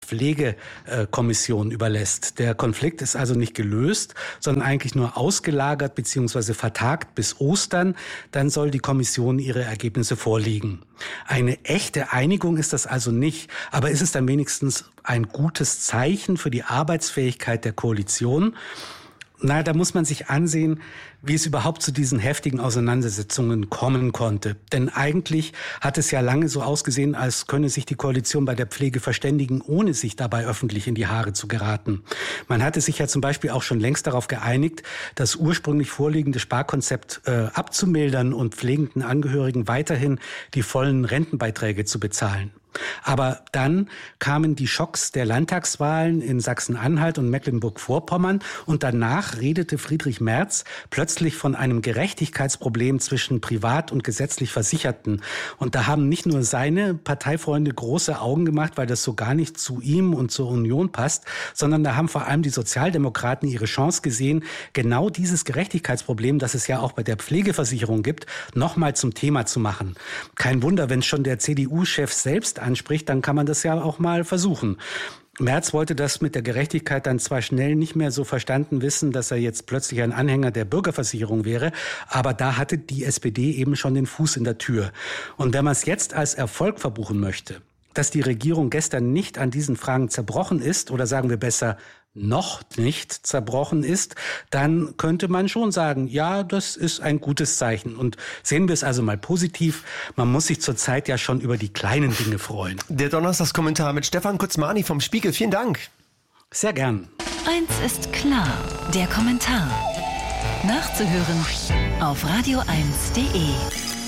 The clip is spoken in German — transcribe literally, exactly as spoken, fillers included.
Pflegekommission überlässt. Der Konflikt ist also nicht gelöst, sondern eigentlich nur ausgelagert bzw. vertagt bis Ostern. Dann soll die Kommission ihre Ergebnisse vorlegen. Eine echte Einigung ist das also nicht, aber ist es dann wenigstens ein gutes Zeichen für die Arbeitsfähigkeit der Koalition? Na, da muss man sich ansehen, wie es überhaupt zu diesen heftigen Auseinandersetzungen kommen konnte. Denn eigentlich hat es ja lange so ausgesehen, als könne sich die Koalition bei der Pflege verständigen, ohne sich dabei öffentlich in die Haare zu geraten. Man hatte sich ja zum Beispiel auch schon längst darauf geeinigt, das ursprünglich vorliegende Sparkonzept äh, abzumildern und pflegenden Angehörigen weiterhin die vollen Rentenbeiträge zu bezahlen. Aber dann kamen die Schocks der Landtagswahlen in Sachsen-Anhalt und Mecklenburg-Vorpommern und danach redete Friedrich Merz plötzlich von einem Gerechtigkeitsproblem zwischen privat und gesetzlich Versicherten. Und da haben nicht nur seine Parteifreunde große Augen gemacht, weil das so gar nicht zu ihm und zur Union passt, sondern da haben vor allem die Sozialdemokraten ihre Chance gesehen, genau dieses Gerechtigkeitsproblem, das es ja auch bei der Pflegeversicherung gibt, nochmal zum Thema zu machen. Kein Wunder, wenn schon der C D U-Chef selbst anspricht, dann kann man das ja auch mal versuchen. Merz wollte das mit der Gerechtigkeit dann zwar schnell nicht mehr so verstanden wissen, dass er jetzt plötzlich ein Anhänger der Bürgerversicherung wäre, aber da hatte die S P D eben schon den Fuß in der Tür. Und wenn man es jetzt als Erfolg verbuchen möchte, dass die Regierung gestern nicht an diesen Fragen zerbrochen ist, oder sagen wir besser, noch nicht zerbrochen ist, dann könnte man schon sagen, ja, das ist ein gutes Zeichen. Und sehen wir es also mal positiv, man muss sich zurzeit ja schon über die kleinen Dinge freuen. Der Donnerstagskommentar mit Stefan Kutzmani vom Spiegel. Vielen Dank. Sehr gern. Eins ist klar, der Kommentar. Nachzuhören auf radio eins punkt de.